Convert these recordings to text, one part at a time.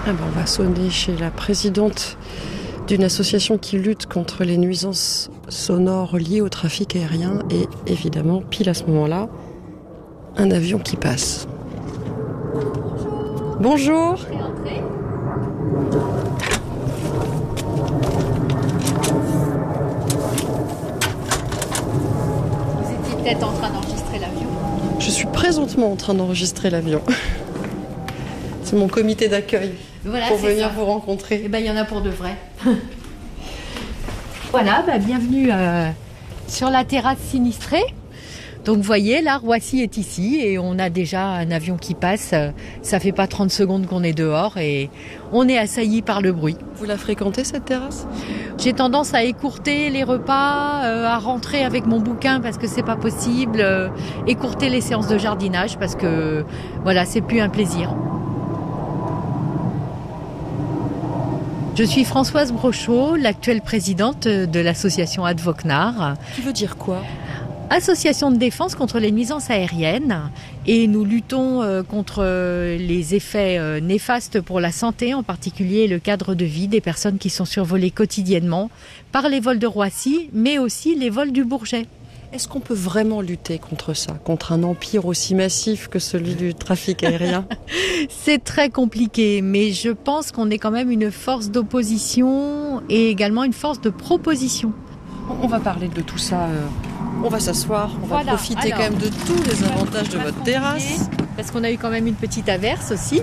Ah ben, on va sonner chez la présidente d'une association qui lutte contre les nuisances sonores liées au trafic aérien. Et évidemment, pile à ce moment-là, un avion qui passe. Bonjour. Vous étiez peut-être en train d'enregistrer l'avion. Je suis présentement en train d'enregistrer l'avion. C'est mon comité d'accueil pour venir vous rencontrer. Eh ben, il y en a pour de vrai. Voilà, bienvenue sur la terrasse sinistrée. Donc vous voyez, là, Roissy est ici et on a déjà un avion qui passe. Ça fait pas 30 secondes qu'on est dehors et on est assailli par le bruit. Vous la fréquentez, cette terrasse ? J'ai tendance à écourter les repas, à rentrer avec mon bouquin parce que c'est pas possible, écourter les séances de jardinage parce que voilà, c'est plus un plaisir. Je suis Françoise Brochot, l'actuelle présidente de l'association Advocnar. Qui veut dire quoi ? Association de défense contre les nuisances aériennes, et nous luttons contre les effets néfastes pour la santé, en particulier le cadre de vie des personnes qui sont survolées quotidiennement par les vols de Roissy, mais aussi les vols du Bourget. Est-ce qu'on peut vraiment lutter contre ça, contre un empire aussi massif que celui du trafic aérien ? C'est très compliqué, mais je pense qu'on est quand même une force d'opposition et également une force de proposition. On va parler de tout ça. On va s'asseoir, on va profiter quand même de tous les avantages de votre terrasse. Parce qu'on a eu quand même une petite averse aussi.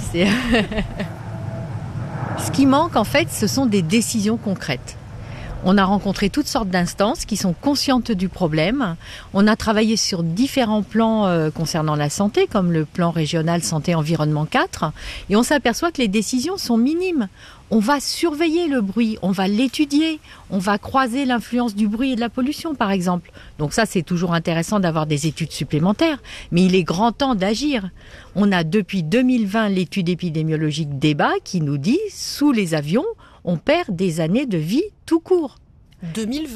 Ce qui manque en fait, ce sont des décisions concrètes. On a rencontré toutes sortes d'instances qui sont conscientes du problème. On a travaillé sur différents plans concernant la santé, comme le plan régional santé-environnement 4. Et on s'aperçoit que les décisions sont minimes. On va surveiller le bruit, on va l'étudier, on va croiser l'influence du bruit et de la pollution, par exemple. Donc ça, c'est toujours intéressant d'avoir des études supplémentaires, mais il est grand temps d'agir. On a depuis 2020 l'étude épidémiologique DEBA qui nous dit, sous les avions, on perd des années de vie tout court. 2020 ?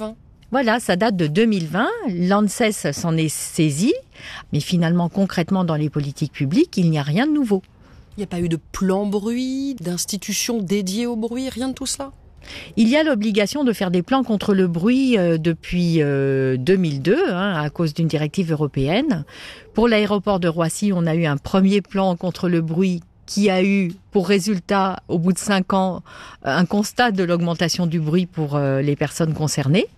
Voilà, ça date de 2020, l'ANSES s'en est saisi, mais finalement, concrètement, dans les politiques publiques, il n'y a rien de nouveau. Il n'y a pas eu de plan bruit, d'institutions dédiées au bruit, rien de tout cela ? Il y a l'obligation de faire des plans contre le bruit depuis 2002, à cause d'une directive européenne. Pour l'aéroport de Roissy, on a eu un premier plan contre le bruit qui a eu pour résultat, au bout de 5 ans, un constat de l'augmentation du bruit pour les personnes concernées.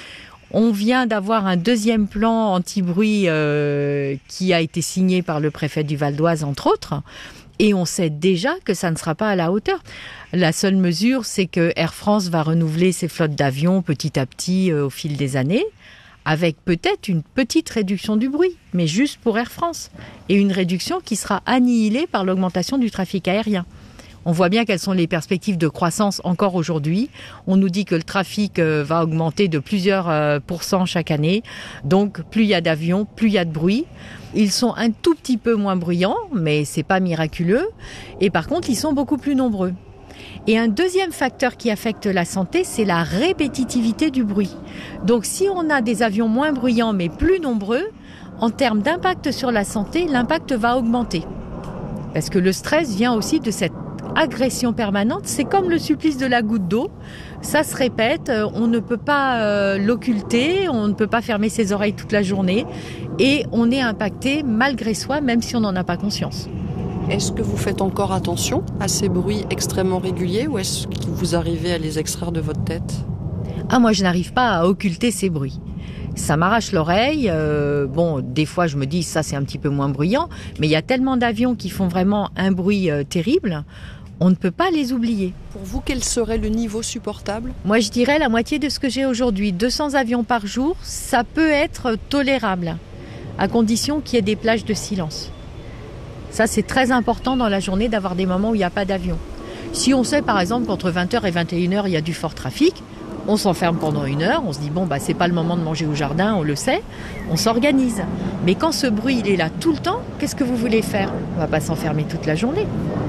On vient d'avoir un deuxième plan anti-bruit qui a été signé par le préfet du Val d'Oise, entre autres. Et on sait déjà que ça ne sera pas à la hauteur. La seule mesure, c'est que Air France va renouveler ses flottes d'avions petit à petit au fil des années, avec peut-être une petite réduction du bruit, mais juste pour Air France. Et une réduction qui sera annihilée par l'augmentation du trafic aérien. On voit bien quelles sont les perspectives de croissance encore aujourd'hui. On nous dit que le trafic va augmenter de plusieurs pourcents chaque année. Donc plus il y a d'avions, plus il y a de bruit. Ils sont un tout petit peu moins bruyants, mais c'est pas miraculeux. Et par contre, ils sont beaucoup plus nombreux. Et un deuxième facteur qui affecte la santé, c'est la répétitivité du bruit. Donc si on a des avions moins bruyants mais plus nombreux, en termes d'impact sur la santé, l'impact va augmenter. Parce que le stress vient aussi de cette agression permanente. C'est comme le supplice de la goutte d'eau. Ça se répète, on ne peut pas l'occulter, on ne peut pas fermer ses oreilles toute la journée. Et on est impacté malgré soi, même si on n'en a pas conscience. Est-ce que vous faites encore attention à ces bruits extrêmement réguliers ou est-ce que vous arrivez à les extraire de votre tête ? Ah, moi, je n'arrive pas à occulter ces bruits. Ça m'arrache l'oreille. Des fois, je me dis, ça, c'est un petit peu moins bruyant. Mais il y a tellement d'avions qui font vraiment un bruit terrible, on ne peut pas les oublier. Pour vous, quel serait le niveau supportable ? Moi, je dirais la moitié de ce que j'ai aujourd'hui. 200 avions par jour, ça peut être tolérable, à condition qu'il y ait des plages de silence. Ça, c'est très important dans la journée d'avoir des moments où il n'y a pas d'avion. Si on sait, par exemple, qu'entre 20h et 21h, il y a du fort trafic, on s'enferme pendant 1 heure, on se dit, c'est pas le moment de manger au jardin, on le sait, on s'organise. Mais quand ce bruit, il est là tout le temps, qu'est-ce que vous voulez faire ? On va pas s'enfermer toute la journée.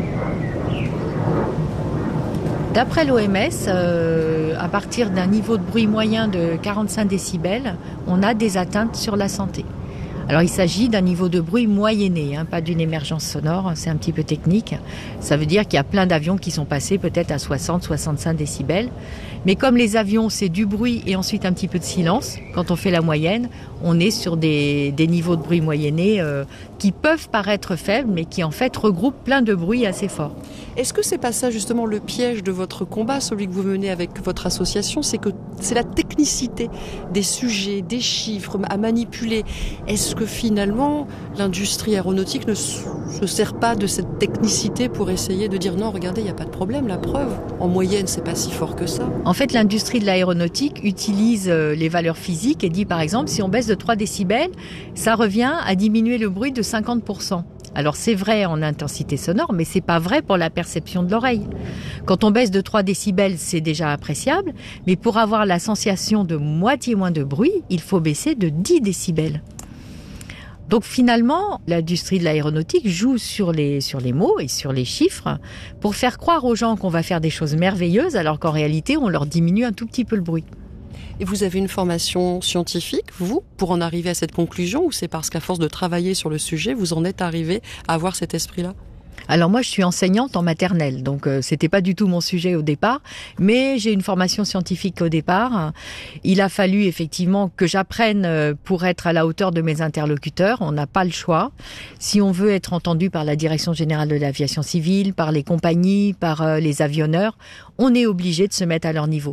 D'après l'OMS, à partir d'un niveau de bruit moyen de 45 décibels, on a des atteintes sur la santé. Alors il s'agit d'un niveau de bruit moyenné, pas d'une émergence sonore, c'est un petit peu technique. Ça veut dire qu'il y a plein d'avions qui sont passés peut-être à 60-65 décibels. Mais comme les avions, c'est du bruit et ensuite un petit peu de silence, quand on fait la moyenne, on est sur des niveaux de bruit moyennés qui peuvent paraître faibles, mais qui en fait regroupent plein de bruits assez forts. Est-ce que c'est pas ça justement le piège de votre combat, celui que vous menez avec votre association, c'est que c'est la technicité des sujets, des chiffres à manipuler. Est-ce que finalement l'industrie aéronautique ne se sert pas de cette technicité pour essayer de dire non, regardez, il n'y a pas de problème, la preuve, en moyenne, c'est pas si fort que ça. En fait, l'industrie de l'aéronautique utilise les valeurs physiques et dit par exemple, si on baisse de 3 décibels, ça revient à diminuer le bruit de 50%. Alors c'est vrai en intensité sonore, mais c'est pas vrai pour la perception de l'oreille. Quand on baisse de 3 décibels, c'est déjà appréciable, mais pour avoir la sensation de moitié moins de bruit, il faut baisser de 10 décibels. Donc finalement, l'industrie de l'aéronautique joue sur les mots et sur les chiffres pour faire croire aux gens qu'on va faire des choses merveilleuses, alors qu'en réalité, on leur diminue un tout petit peu le bruit. Et vous avez une formation scientifique, vous, pour en arriver à cette conclusion, ou c'est parce qu'à force de travailler sur le sujet, vous en êtes arrivé à avoir cet esprit-là ? Alors moi, je suis enseignante en maternelle, donc c'était pas du tout mon sujet au départ, mais j'ai une formation scientifique au départ. Il a fallu effectivement que j'apprenne pour être à la hauteur de mes interlocuteurs. On n'a pas le choix. Si on veut être entendu par la Direction générale de l'aviation civile, par les compagnies, par les avionneurs, on est obligé de se mettre à leur niveau.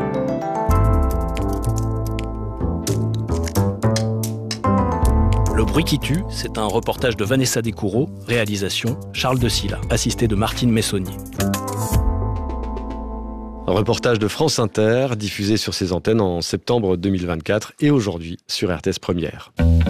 Le bruit qui tue, c'est un reportage de Vanessa Descoureaux, réalisation Charles de Silla, assisté de Martine Messonnier. Un reportage de France Inter, diffusé sur ses antennes en septembre 2024 et aujourd'hui sur RTS Première.